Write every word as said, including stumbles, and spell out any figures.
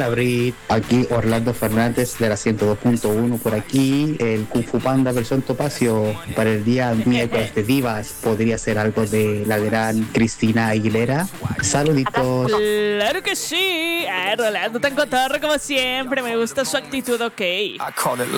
Hola Brit, aquí Orlando Fernández de la ciento dos punto uno por aquí, el Kung Fu Panda versión Topacio para el día miércoles de Divas, podría ser algo de la gran Cristina Aguilera. Saluditos. Claro que sí. Ah, Rolando tan cotorro como siempre. Me gusta su actitud, ok.